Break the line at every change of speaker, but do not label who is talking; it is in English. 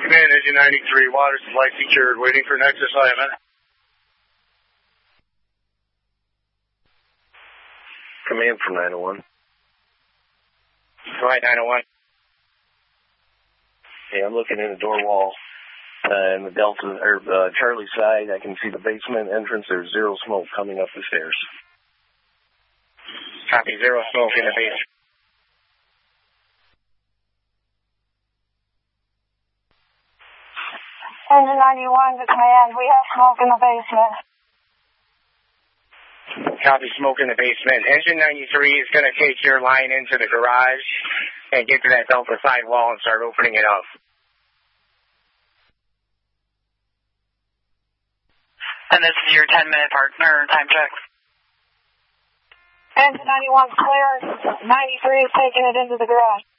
Command Engine 93, water supply secured, waiting for next assignment.
Command from 901.
Right, 901.
Yeah, I'm looking in the door wall. In the Delta, or Charlie side, I can see the basement entrance. There's zero smoke coming up the stairs.
Copy, zero smoke in the basement.
Engine 91 to command, we have smoke in the basement.
Copy, smoke in the basement. Engine 93 is going to take your line into the garage and get to that Delta side wall and start opening it up.
And this is your 10-minute partner time check.
Engine 91's clear. 93 is taking it into the garage.